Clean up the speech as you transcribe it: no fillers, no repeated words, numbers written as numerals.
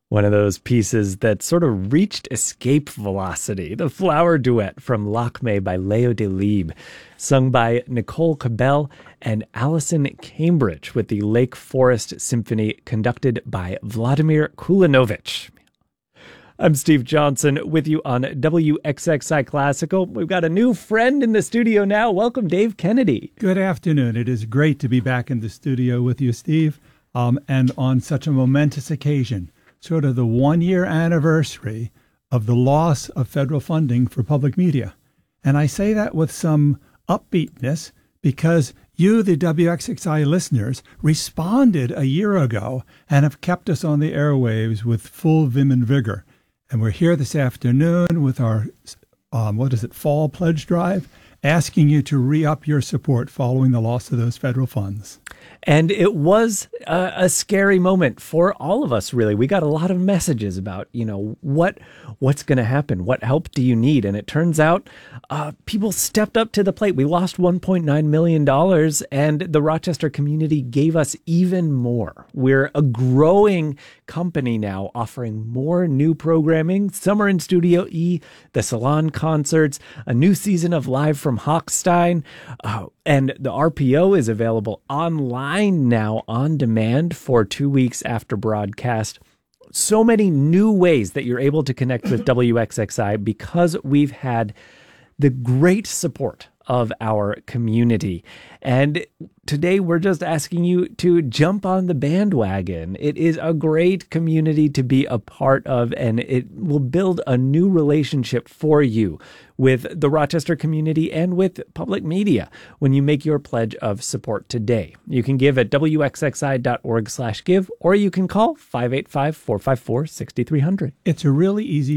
One of those pieces that sort of reached escape velocity, the Flower Duet from Lakme by Leo Delibes, sung by Nicole Cabell and Alison Cambridge with the Lake Forest Symphony conducted by Vladimir Kulinovic. I'm Steve Johnson with you on WXXI Classical. We've got a new friend in the studio now. Welcome, Dave Kennedy. Good afternoon. It is great to be back in the studio with you, Steve, and on such a momentous occasion, sort of the one-year anniversary of the loss of federal funding for public media. And I say that with some upbeatness because you, the WXXI listeners, responded a year ago and have kept us on the airwaves with full vim and vigor. And we're here this afternoon with our, fall pledge drive, asking you to re-up your support following the loss of those federal funds. And it was a scary moment for all of us, really. We got a lot of messages about, what's going to happen? What help do you need? And it turns out people stepped up to the plate. We lost $1.9 million, and the Rochester community gave us even more. We're a growing company now, offering more new programming, Summer in Studio E, the Salon concerts, a new season of Live from Hochstein, and the RPO is available online now on demand for 2 weeks after broadcast. So many new ways that you're able to connect with WXXI because we've had the great support of our community. And today we're just asking you to jump on the bandwagon. It is a great community to be a part of, and it will build a new relationship for you with the Rochester community and with public media when you make your pledge of support today. You can give at wxxi.org/give, or you can call 585-454-6300. It's a really easy